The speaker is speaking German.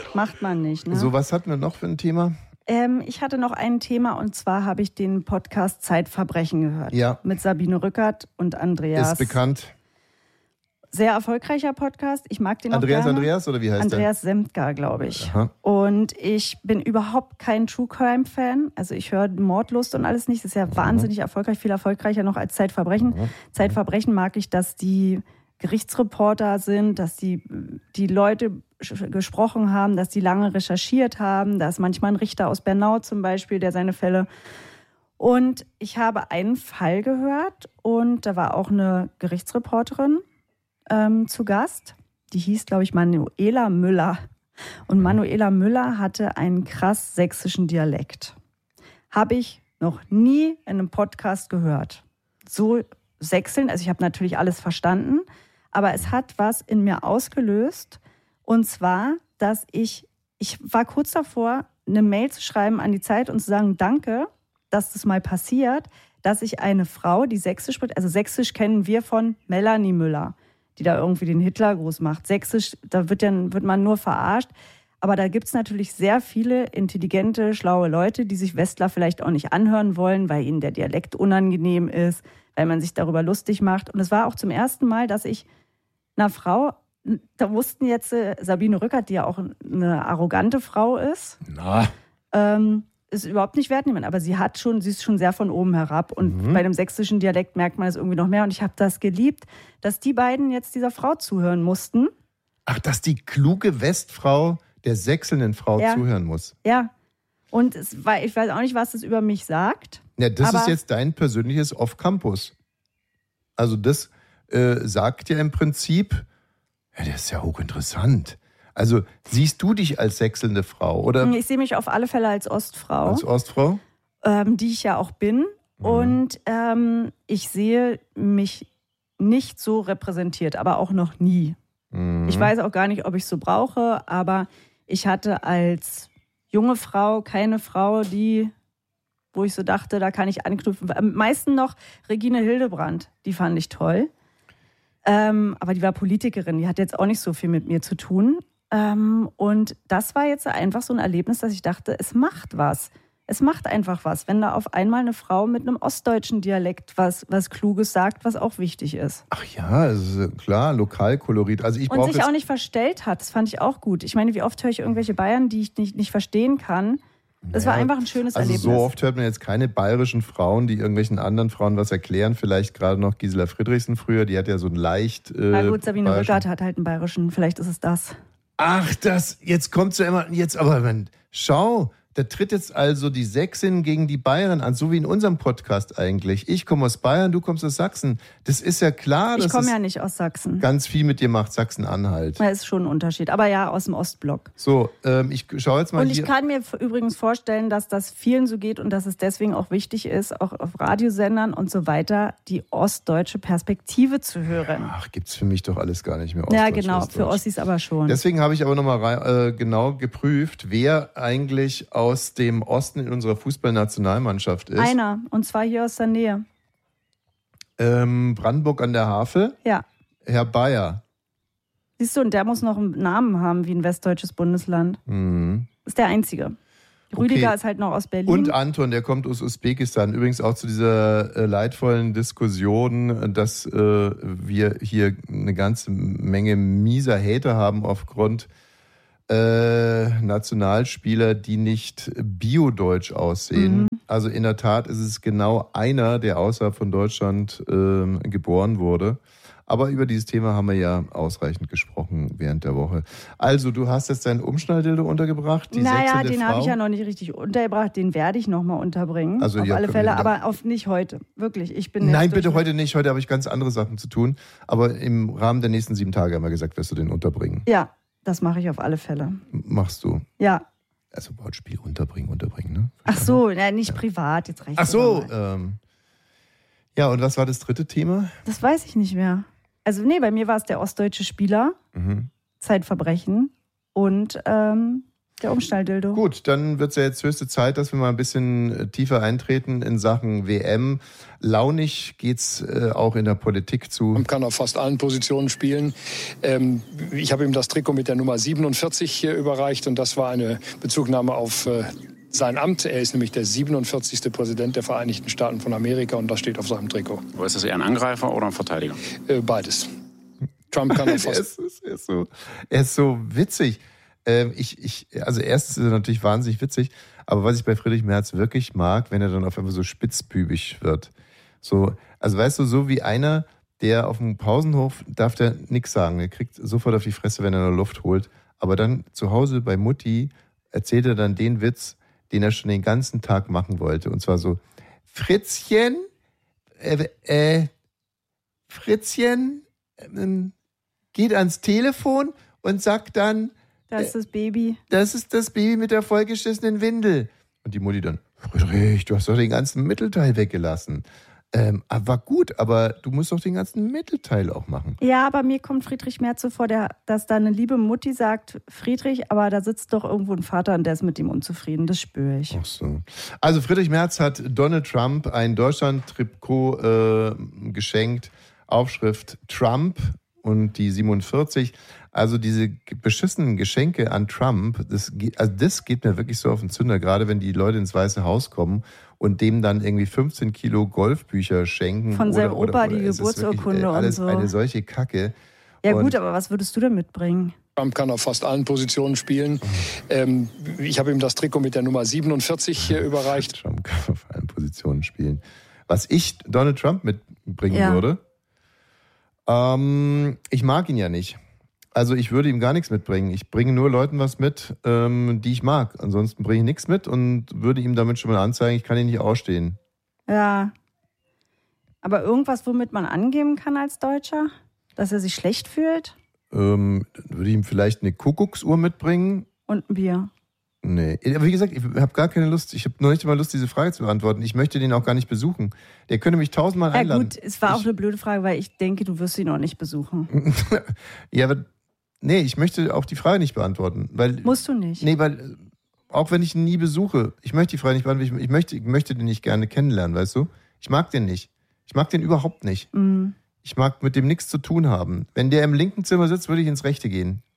macht man nicht. Ne? So, was hatten wir noch für ein Thema? Ich hatte noch ein Thema und zwar habe ich den Podcast Zeitverbrechen gehört. Ja. Mit Sabine Rückert und Andreas. Ist bekannt. Sehr erfolgreicher Podcast. Ich mag den auch gerne. Andreas oder wie heißt Andreas Semtger, glaube ich. Aha. Und ich bin überhaupt kein True Crime Fan. Also ich höre Mordlust und alles nicht. Das ist ja wahnsinnig erfolgreich, viel erfolgreicher noch als Zeitverbrechen. Zeitverbrechen mag ich, dass die Gerichtsreporter sind, dass die Leute gesprochen haben, dass die lange recherchiert haben. Da ist manchmal ein Richter aus Bernau zum Beispiel, der seine Fälle... Und ich habe einen Fall gehört und da war auch eine Gerichtsreporterin zu Gast. Die hieß, glaube ich, Manuela Müller. Und Manuela Müller hatte einen krass sächsischen Dialekt. Habe ich noch nie in einem Podcast gehört. So sächseln, also ich habe natürlich alles verstanden, aber es hat was in mir ausgelöst. Und zwar, dass ich war kurz davor, eine Mail zu schreiben an die Zeit und zu sagen, danke, dass das mal passiert, dass ich eine Frau, die Sächsisch spricht, also Sächsisch kennen wir von Melanie Müller, die da irgendwie den Hitlergruß macht. Sächsisch, da wird man nur verarscht. Aber da gibt es natürlich sehr viele intelligente, schlaue Leute, die sich Westler vielleicht auch nicht anhören wollen, weil ihnen der Dialekt unangenehm ist, weil man sich darüber lustig macht. Und es war auch zum ersten Mal, dass ich einer Frau, da wussten jetzt Sabine Rückert, die ja auch eine arrogante Frau ist, ist überhaupt nicht wertnehmen, aber sie ist schon sehr von oben herab. Und bei dem sächsischen Dialekt merkt man es irgendwie noch mehr. Und ich habe das geliebt, dass die beiden jetzt dieser Frau zuhören mussten. Ach, dass die kluge Westfrau der sächselnden Frau zuhören muss. Ja. Und ich weiß auch nicht, was das über mich sagt. Ja, das ist jetzt dein persönliches Off-Campus. Also das sagt ja im Prinzip, ja, das ist ja hochinteressant. Also siehst du dich als sächselnde Frau, oder? Ich sehe mich auf alle Fälle als Ostfrau. Als Ostfrau? Die ich ja auch bin. Und ich sehe mich nicht so repräsentiert, aber auch noch nie. Ich weiß auch gar nicht, ob ich es so brauche, aber ich hatte als junge Frau keine Frau, wo ich so dachte, da kann ich anknüpfen. Am meisten noch Regine Hildebrandt, die fand ich toll. Aber die war Politikerin, die hat jetzt auch nicht so viel mit mir zu tun. Und das war jetzt einfach so ein Erlebnis, dass ich dachte, es macht was. Es macht einfach was, wenn da auf einmal eine Frau mit einem ostdeutschen Dialekt was Kluges sagt, was auch wichtig ist. Ach ja, ist klar, Lokalkolorit. Also ich und sich auch nicht verstellt hat, das fand ich auch gut. Ich meine, wie oft höre ich irgendwelche Bayern, die ich nicht verstehen kann. Das war einfach ein schönes Erlebnis. So oft hört man jetzt keine bayerischen Frauen, die irgendwelchen anderen Frauen was erklären. Vielleicht gerade noch Gisela Friedrichsen früher, die hat ja so ein leicht... Na gut, Sabine Rückert hat halt einen bayerischen, vielleicht ist es das. Ach, jetzt kommt so immer, schau, da tritt jetzt also die Sächsin gegen die Bayern an, so wie in unserem Podcast eigentlich. Ich komme aus Bayern, du kommst aus Sachsen. Das ist ja klar, dass ich komme ja nicht aus Sachsen. Ganz viel mit dir macht Sachsen-Anhalt. Ja, ist schon ein Unterschied, aber ja, aus dem Ostblock. So, ich schaue jetzt mal hier. Und ich kann mir übrigens vorstellen, dass das vielen so geht und dass es deswegen auch wichtig ist, auch auf Radiosendern und so weiter, die ostdeutsche Perspektive zu hören. Ach, gibt's für mich doch alles gar nicht mehr ostdeutsch. Ja, genau, für Ossis aber schon. Deswegen habe ich aber nochmal genau geprüft, wer eigentlich aus dem Osten in unserer Fußballnationalmannschaft ist. Einer, und zwar hier aus der Nähe. Brandenburg an der Havel? Ja. Herr Bayer. Siehst du, und der muss noch einen Namen haben wie ein westdeutsches Bundesland. Ist der einzige. Rüdiger ist halt noch aus Berlin. Und Anton, der kommt aus Usbekistan. Übrigens auch zu dieser leidvollen Diskussion, dass wir hier eine ganze Menge mieser Hater haben aufgrund Nationalspieler, die nicht biodeutsch aussehen. Also in der Tat ist es genau einer, der außerhalb von Deutschland geboren wurde. Aber über dieses Thema haben wir ja ausreichend gesprochen während der Woche. Also, du hast jetzt deinen Umschnalldildo untergebracht. Naja, den habe ich ja noch nicht richtig untergebracht. Den werde ich nochmal unterbringen. Also, auf alle Fälle, aber nicht heute. Wirklich, ich bin Nein, bitte heute nicht. Heute habe ich ganz andere Sachen zu tun. Aber im Rahmen der nächsten 7 Tage haben wir gesagt, wirst du den unterbringen. Ja, das mache ich auf alle Fälle. Machst du? Ja. Also Wortspiel unterbringen, ne? Ach so, nicht privat, jetzt recht. Ach so, ja, und was war das dritte Thema? Das weiß ich nicht mehr. Also bei mir war es der ostdeutsche Spieler, Zeitverbrechen und Der Umschnalldildo. Gut, dann wird es ja jetzt höchste Zeit, dass wir mal ein bisschen tiefer eintreten in Sachen WM. Launig geht's auch in der Politik zu. Man kann auf fast allen Positionen spielen. Ich habe ihm das Trikot mit der Nummer 47 überreicht und das war eine Bezugnahme auf sein Amt. Er ist nämlich der 47. Präsident der Vereinigten Staaten von Amerika und das steht auf seinem Trikot. Aber ist das eher ein Angreifer oder ein Verteidiger? Beides. Trump kann auf fast... Er ist so witzig. Also erstens ist er natürlich wahnsinnig witzig, aber was ich bei Friedrich Merz wirklich mag, wenn er dann auf einmal so spitzbübig wird. So, also weißt du, so wie einer, der auf dem Pausenhof darf der nichts sagen. Der kriegt sofort auf die Fresse, wenn er nur Luft holt. Aber dann zu Hause bei Mutti erzählt er dann den Witz, den er schon den ganzen Tag machen wollte. Und zwar so, Fritzchen, geht ans Telefon und sagt dann, das ist das Baby. Das ist das Baby mit der vollgeschissenen Windel. Und die Mutti dann, Friedrich, du hast doch den ganzen Mittelteil weggelassen. War gut, aber du musst doch den ganzen Mittelteil auch machen. Ja, aber mir kommt Friedrich Merz so vor, dass da eine liebe Mutti sagt, Friedrich, aber da sitzt doch irgendwo ein Vater und der ist mit ihm unzufrieden. Das spüre ich. Ach so. Also Friedrich Merz hat Donald Trump ein Deutschland-Trikot geschenkt. Aufschrift Trump und die 47. Also diese beschissenen Geschenke an Trump, das geht mir wirklich so auf den Zünder, gerade wenn die Leute ins Weiße Haus kommen und dem dann irgendwie 15 Kilo Golfbücher schenken. Von seinem Opa die Geburtsurkunde alles und so. Eine solche Kacke. Ja gut, aber was würdest du denn mitbringen? Trump kann auf fast allen Positionen spielen. Ich habe ihm das Trikot mit der Nummer 47 überreicht. Trump kann auf allen Positionen spielen. Was ich Donald Trump mitbringen würde, ich mag ihn ja nicht. Also ich würde ihm gar nichts mitbringen. Ich bringe nur Leuten was mit, die ich mag. Ansonsten bringe ich nichts mit und würde ihm damit schon mal anzeigen, ich kann ihn nicht ausstehen. Ja. Aber irgendwas, womit man angeben kann als Deutscher? Dass er sich schlecht fühlt? Würde ich ihm vielleicht eine Kuckucksuhr mitbringen. Und ein Bier. Nee, aber wie gesagt, ich habe gar keine Lust. Ich habe noch nicht mal Lust, diese Frage zu beantworten. Ich möchte den auch gar nicht besuchen. Der könnte mich 1000-mal einladen. Ja gut, es war auch eine blöde Frage, weil ich denke, du wirst ihn auch nicht besuchen. Ja, aber nee, ich möchte auch die Frage nicht beantworten. Musst du nicht. Nee, weil auch wenn ich ihn nie besuche, ich möchte die Frage nicht beantworten. Ich möchte den nicht gerne kennenlernen, weißt du? Ich mag den nicht. Ich mag den überhaupt nicht. Ich mag mit dem nichts zu tun haben. Wenn der im linken Zimmer sitzt, würde ich ins rechte gehen.